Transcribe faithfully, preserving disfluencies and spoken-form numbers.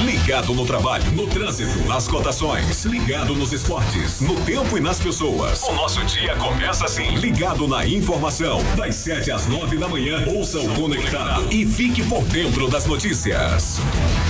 Ligado no trabalho, no trânsito, nas cotações. Ligado nos esportes, no tempo e nas pessoas. O nosso dia começa assim. Ligado na informação. Das sete às nove da manhã, ouça o Conectado e fique por dentro das notícias.